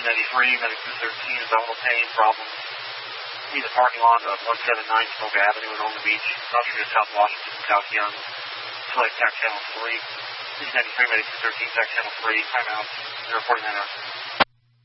93, Medic 213, abdominal pain, problems. In the parking lot of 179 Smoke Avenue in Omaha Beach, crossing to South Washington, South Young. Select TAC channel 3. 93, Medic 213, TAC channel 3, timeout. You're reporting that out.